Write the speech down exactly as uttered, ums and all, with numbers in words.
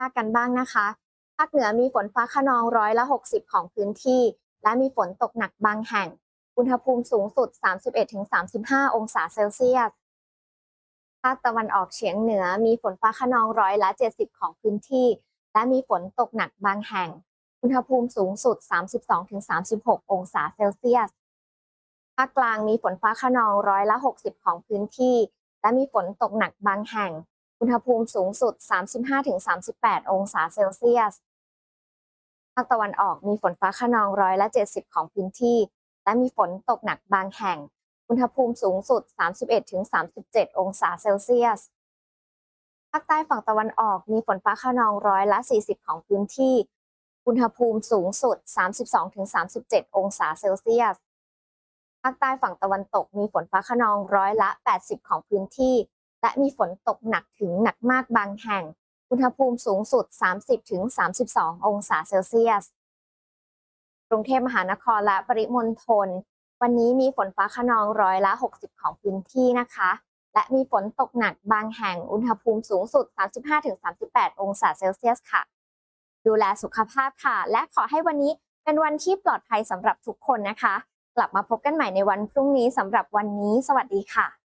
ภาคกันบ้างนะคะภาคเหนือมีฝนฟ้าคะนองร้อยละหกสิบของพื้นที่และมีฝนตกหนักบางแห่งอุณหภูมิสูงสุด สามสิบเอ็ดถึงสามสิบห้า องศาเซลเซียสภาคตะวันออกเฉียงเหนือมีฝนฟ้าคะนองร้อยละเจ็ดสิบของพื้นที่และมีฝนตกหนักบางแห่งอุณหภูมิสูงสุด สามสิบสองถึงสามสิบหก องศาเซลเซียสภาคกลางมีฝนฟ้าคะนองร้อยละหกสิบของพื้นที่และมีฝนตกหนักบางแห่งอุณหภูมิสูงสุด สามสิบห้าถึงสามสิบแปด องศาเซลเซียสภาคตะวันออกมีฝนฟ้าคะนองร้อยละเจ็ดสิบของพื้นที่และมีฝนตกหนักบางแห่งอุณหภูมิสูงสุด สามสิบเอ็ดถึงสามสิบเจ็ด องศาเซลเซียสภาคใต้ฝั่งตะวันออกมีฝนฟ้าคะนองร้อยละสี่สิบของพื้นที่อุณหภูมิสูงสุด สามสิบสองถึงสามสิบเจ็ด องศาเซลเซียสภาคใต้ฝั่งตะวันตกมีฝนฟ้าคะนองร้อยละแปดสิบของพื้นที่และมีฝนตกหนักถึงหนักมากบางแห่งอุณหภูมิสูงสุด สามสิบถึงสามสิบสอง องศาเซลเซียสกรุงเทพมหานครและปริมณฑลวันนี้มีฝนฟ้าคะนองร้อยละหกสิบของพื้นที่นะคะและมีฝนตกหนักบางแห่งอุณหภูมิสูงสุด สามสิบห้าถึงสามสิบแปด องศาเซลเซียสค่ะดูแลสุขภาพค่ะและขอให้วันนี้เป็นวันที่ปลอดภัยสำหรับทุกคนนะคะกลับมาพบกันใหม่ในวันพรุ่งนี้สำหรับวันนี้สวัสดีค่ะ